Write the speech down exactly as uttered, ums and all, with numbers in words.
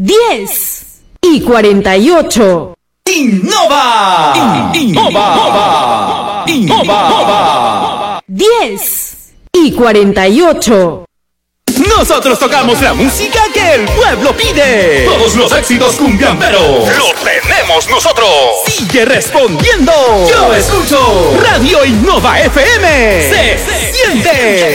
diez y cuarenta y ocho. ¡Innova! ¡Innova! ¡Innova! diez y cuarenta y ocho. Nosotros tocamos la música que el pueblo pide. Todos los éxitos cumbiamberos los tenemos nosotros. Sigue respondiendo. Yo escucho Radio Innova F M. Se siente.